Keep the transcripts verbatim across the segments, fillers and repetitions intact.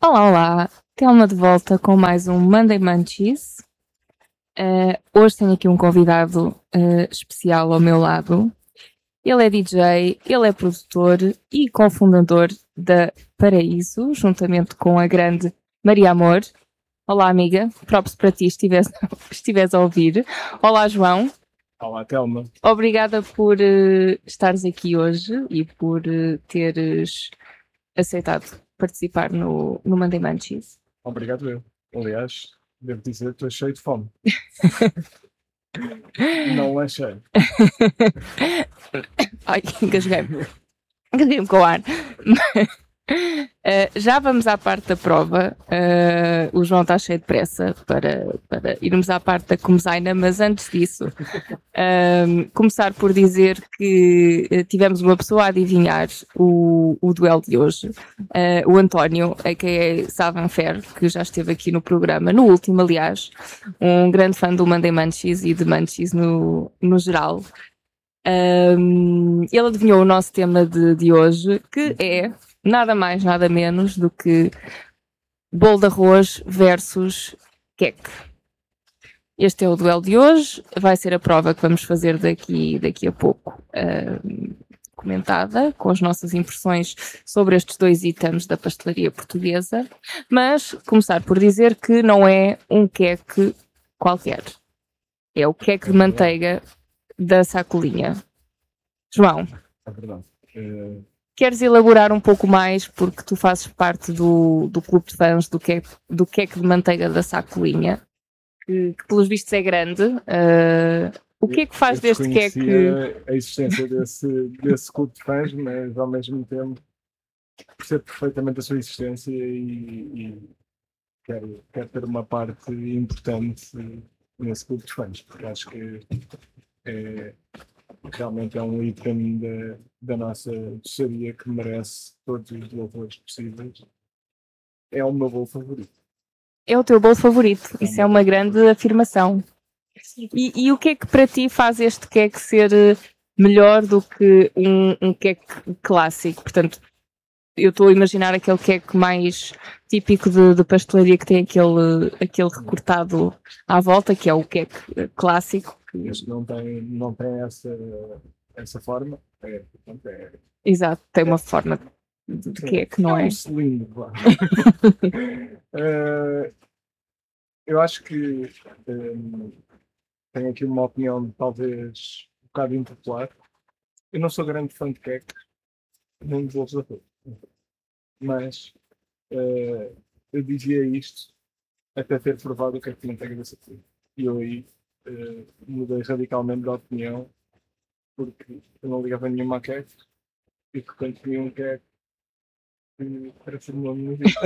Olá, olá, Telma de volta com mais um Monday Munchies. Uh, hoje tenho aqui um convidado uh, especial ao meu lado. Ele é D J, ele é produtor e cofundador da Paraíso, juntamente com a grande Maria Amor. Olá, amiga, props para ti, estiveres, estiveres a ouvir. Olá, João. Olá, Telma. Obrigada por uh, estares aqui hoje e por uh, teres aceitado participar no, no Monday Munchies. Obrigado eu. Aliás, devo dizer que estou cheio de fome. Não é cheio. Ai, engasguei-me. Engasguei-me com o ar. Uh, já vamos à parte da prova. Uh, o João está cheio de pressa para, para irmos à parte da comezaina, mas antes disso, uh, começar por dizer que uh, tivemos uma pessoa a adivinhar o, o duelo de hoje, uh, o António, a que é Savanfer, que já esteve aqui no programa, no último, aliás, um grande fã do Monday Munchies e de Munchies no, no geral. Um, ele adivinhou o nosso tema de, de hoje, que é nada mais, nada menos do que bolo de arroz versus queque. Este é o duelo de hoje, vai ser a prova que vamos fazer daqui, daqui a pouco, um, comentada, com as nossas impressões sobre estes dois itens da pastelaria portuguesa, mas começar por dizer que não é um queque qualquer, é o queque de manteiga da sacolinha. João, é verdade. Uh... queres elaborar um pouco mais, porque tu fazes parte do, do clube de fãs do queque, do queque de manteiga da sacolinha, que, que pelos vistos é grande. Uh, o que é que faz eu deste queque? A existência desse, desse clube de fãs, mas ao mesmo tempo percebo perfeitamente a sua existência e, e quero, quero ter uma parte importante nesse clube de fãs, porque acho que é, realmente é um ícone da, da nossa doçaria que merece todos os louvores possíveis. É o meu bolo favorito. É o teu bolo favorito, é isso é uma grande favorito. afirmação. E, e o que é que para ti faz este queque ser melhor do que um, um queque clássico? Portanto, eu estou a imaginar aquele queque mais típico de, de pastelaria que tem aquele, aquele recortado à volta, que é o queque clássico. Este não tem, não tem essa, essa forma. É, portanto, é, Exato, tem uma é, forma de, de queque, não é? É um cilindro, claro. uh, eu acho que um, tenho aqui uma opinião talvez um bocado impopular. Eu não sou grande fã de queque, nem de bolos de arroz. Mas uh, eu dizia isto até ter provado o que é que manteiga dessa coisa. E eu aí uh, mudei radicalmente de opinião, porque eu não ligava nenhuma a queque e que quando tinha um queque transformou a minha vida.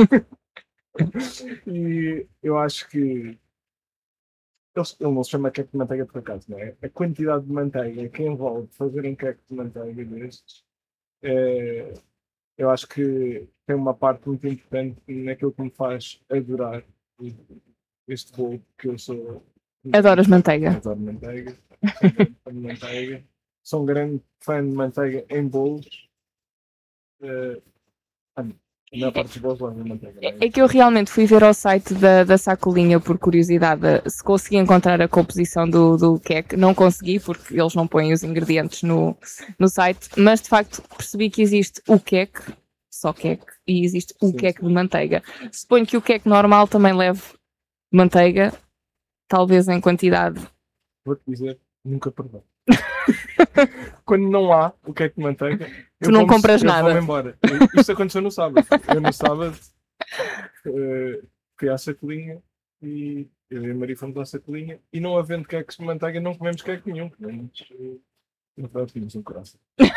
E eu acho que ele, ele não se chama queque de manteiga por acaso, não é? A quantidade de manteiga que envolve fazer um queque de manteiga destes, é, eu acho que tem uma parte muito importante naquilo que me faz adorar este bolo, que eu sou... Adoras manteiga? Adoro manteiga. Sou um grande fã de manteiga. Sou um grande fã de manteiga em bolos. Uh, a maior parte dos bolos leva manteiga. É? é que eu realmente fui ver ao site da, da sacolinha por curiosidade se consegui encontrar a composição do, do queque. Não consegui porque eles não põem os ingredientes no, no site, mas de facto percebi que existe o queque, só queque, e existe o sim, queque sim. de manteiga. Suponho que o queque normal também leve manteiga, talvez em quantidade. Vou-te dizer, nunca provei. Quando não há o queque de manteiga, tu não compras eu nada. Eu vou-me embora. Isto aconteceu no sábado. Eu no sábado uh, fui à sacolinha e eu e a Maria fomos à sacolinha e não havendo queques de manteiga não comemos queque nenhum. Comemos, uh, no final tínhamos um coração.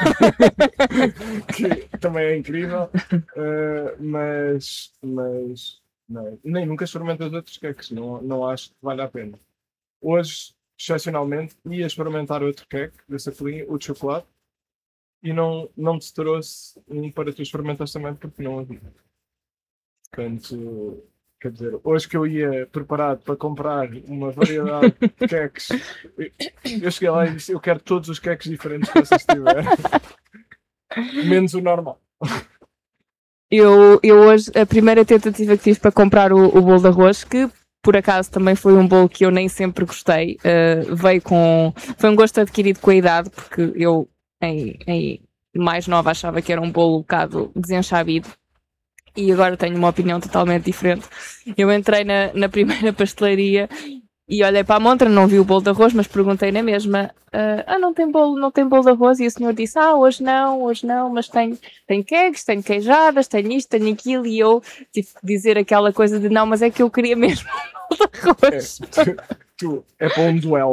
Que também é incrível, uh, mas, mas não, nem nunca experimentei os outros queques. Não, não acho que vale a pena. Hoje, excepcionalmente, ia experimentar outro queque da sacolinha, o de chocolate. E não, não te trouxe um para tu experimentares também porque não havia. Portanto, quer dizer, hoje que eu ia preparado para comprar uma variedade de queques, eu cheguei lá e disse, eu quero todos os queques diferentes que vocês tiverem. Menos o normal. Eu, eu hoje, a primeira tentativa que tive para comprar o, o bolo de arroz, que por acaso também foi um bolo que eu nem sempre gostei, uh, veio com. Foi um gosto adquirido com a idade, porque eu, em, em mais nova, achava que era um bolo um bocado desenchabido. E agora tenho uma opinião totalmente diferente. Eu entrei na, na primeira pastelaria e olhei para a montra, não vi o bolo de arroz, mas perguntei na mesma: uh, ah, não tem bolo, não tem bolo de arroz? E o senhor disse: ah, hoje não, hoje não, mas tenho, tenho queques, tenho queijadas, tenho isto, tenho aquilo. E eu tive que dizer aquela coisa de: não, mas é que eu queria mesmo bolo de arroz. É, tu, é para um duelo.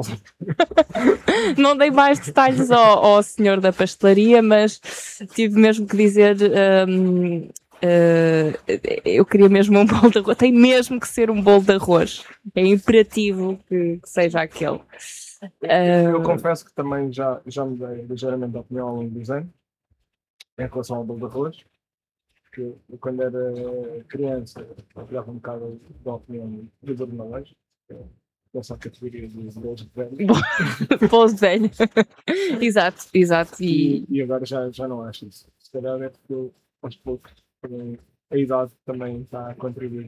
Não dei mais detalhes ao, ao senhor da pastelaria, mas tive mesmo que dizer. Um, Uh, eu queria mesmo um bolo de arroz, tem mesmo que ser um bolo de arroz, é imperativo que, que seja aquele. Uh, eu confesso que também já, já me dei ligeiramente de opinião ao longo dos anos em relação ao bolo de arroz, porque eu, quando era criança dava um bocado de opinião do dor de malês, nessa categoria dos bolos de velho. Bolos de velho. Exato, exato. E, e agora já, já não acho isso. Se calhar é porque eu, aos poucos, a idade também está a contribuir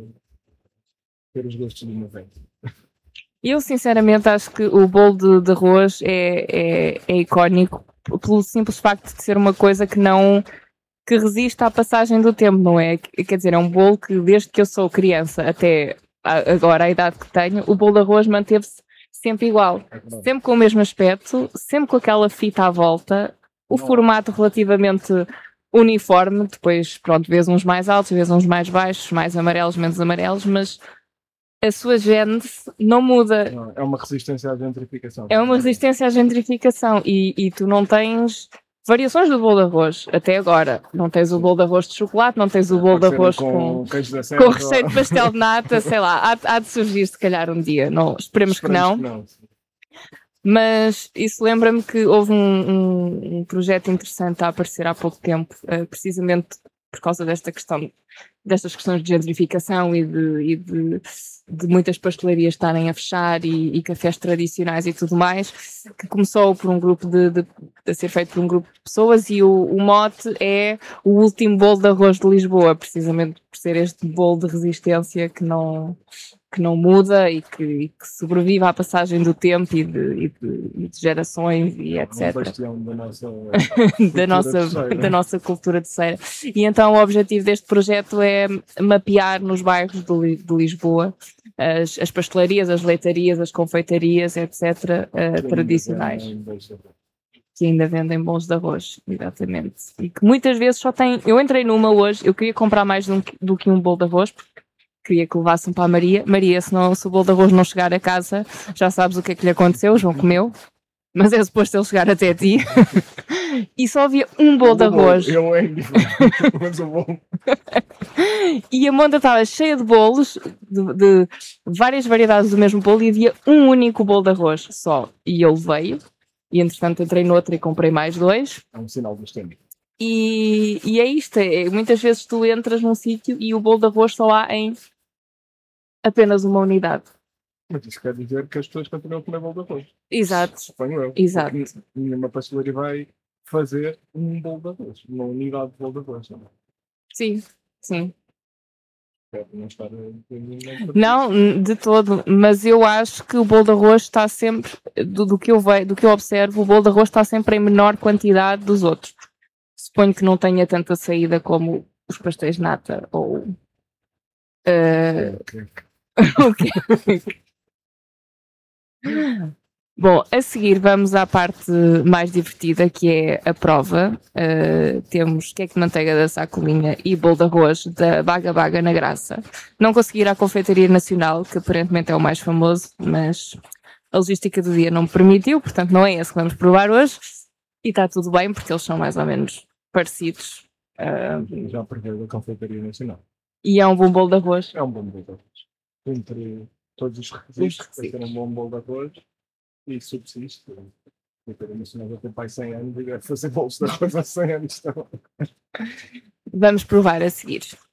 para os gostos do meu velho. Eu sinceramente acho que o bolo de, de arroz é, é, é icónico pelo simples facto de ser uma coisa que não que resiste à passagem do tempo, não é? Quer dizer, é um bolo que desde que eu sou criança até agora a idade que tenho, o bolo de arroz manteve-se sempre igual, é sempre com o mesmo aspecto, sempre com aquela fita à volta, o não. Formato relativamente uniforme, depois, pronto, vês uns mais altos, vês uns mais baixos, mais amarelos, menos amarelos, mas a sua gênese não muda. Não, é uma resistência à gentrificação. É uma resistência à gentrificação e, e tu não tens variações do bolo de arroz, até agora. Não tens o bolo de arroz de chocolate, não tens o bolo de arroz com, com, com recheio de pastel de nata, sei lá, há, há de surgir se calhar um dia, não, esperemos, esperemos que não. Que não. Mas isso lembra-me que houve um, um, um projeto interessante a aparecer há pouco tempo, uh, precisamente por causa desta questão, destas questões de gentrificação e de, e de, de muitas pastelarias estarem a fechar e, e cafés tradicionais e tudo mais, que começou por um grupo de, de, a ser feito por um grupo de pessoas e o, o mote é o último bolo de arroz de Lisboa, precisamente por ser este bolo de resistência que não... que não muda e que, e que sobrevive à passagem do tempo e de, e de, e de gerações e etcétera. Um bastião da nossa da, nossa, da nossa cultura de ceira. E então o objetivo deste projeto é mapear nos bairros de, de Lisboa as, as pastelarias, as leitarias, as confeitarias, etcétera, uh, tradicionais. Que ainda vendem bolos de arroz, exatamente. E que muitas vezes só tem... Eu entrei numa hoje, eu queria comprar mais do, do que um bolo de arroz, porque queria que levassem para a Maria. Maria, se, não, se o bolo de arroz não chegar a casa, já sabes o que é que lhe aconteceu, o João comeu, mas é suposto ele chegar até ti. E só havia um bolo de arroz. Eu é mas o bolo. E a monta estava cheia de bolos, de, de várias variedades do mesmo bolo, e havia um único bolo de arroz só. E ele veio, e entretanto entrei noutra e comprei mais dois. É um sinal dos tempos. E, e é isto, é, muitas vezes tu entras num sítio e o bolo de arroz só há em apenas uma unidade. Mas isso quer dizer que as pessoas continuam a comer bolo de arroz. Exato. Suponho eu. Exato. Nenhuma pastelaria vai fazer um bolo de arroz, uma unidade de bolo de arroz. Não? Sim, sim. Não, estar não, de todo, mas eu acho que o bolo de arroz está sempre, do, do, que eu vejo, do que eu observo, o bolo de arroz está sempre em menor quantidade dos outros. Suponho que não tenha tanta saída como os pastéis de nata ou... Uh... o quê? Bom, a seguir vamos à parte mais divertida, que é a prova. Uh, temos queque de manteiga da Sacolinha e bolo de arroz da Baga Baga na Graça. Não consegui ir à Confeitaria Nacional, que aparentemente é o mais famoso, mas a logística do dia não me permitiu, portanto não é esse que vamos provar hoje. E está tudo bem, porque eles são mais ou menos parecidos. Uh, Já perdeu da Confeitaria Nacional. E é um bom bolo de arroz. É um bom bolo de arroz. Entre todos os requisitos, para ser um bom bolo de arroz e subsiste. A Confeitaria Nacional já tem pai cem anos e deve fazer bolos de arroz há cem anos. Então. Vamos provar a seguir.